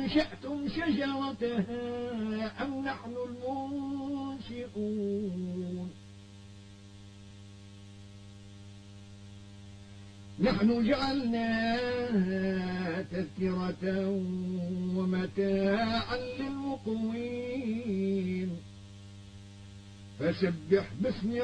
أنشأتم شجرتها أم نحن المنشئون نحن جعلناها تذكرة ومتاعا للمقوين فسبح باسم